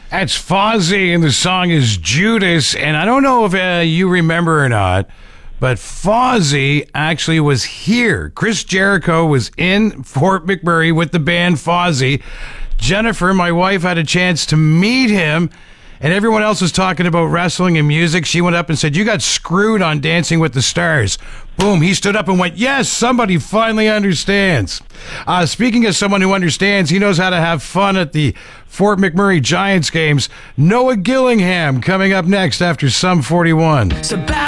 That's Fozzy, and the song is Judas. And I don't know if you remember or not, but Fozzy actually was here. Chris Jericho was in Fort McMurray with the band Fozzy. Jennifer, my wife, had a chance to meet him, and everyone else was talking about wrestling and music. She went up and said, "You got screwed on Dancing with the Stars." Boom, he stood up and went, "Yes, somebody finally understands." Speaking of someone who understands, he knows how to have fun at the Fort McMurray Giants games. Noah Gillingham coming up next after Sum 41.